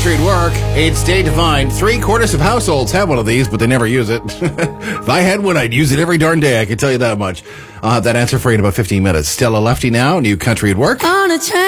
country at work. It's Date Divine. 3/4 of households have one of these, but they never use it. If I had one, I'd use it every darn day. I can tell you that much. I'll have that answer for you in about 15 minutes. Still a lefty now. New country at work. On a